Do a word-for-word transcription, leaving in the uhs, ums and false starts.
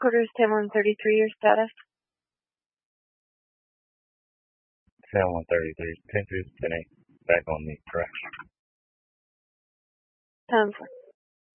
Quarters ten one thirty-three, your status? ten one thirty-three, ten two, ten eight, back on the correct. ten four.